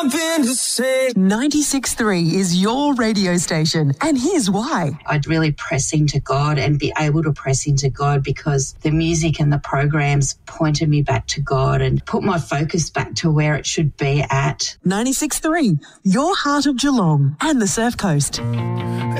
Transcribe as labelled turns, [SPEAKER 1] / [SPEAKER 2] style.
[SPEAKER 1] something to say.
[SPEAKER 2] 96.3 is your radio station, and here's why.
[SPEAKER 3] I'd really press into God and be able to press into God because the music and the programs pointed me back to God and put my focus back to where it should be at.
[SPEAKER 2] 96.3, your heart of Geelong and the Surf Coast.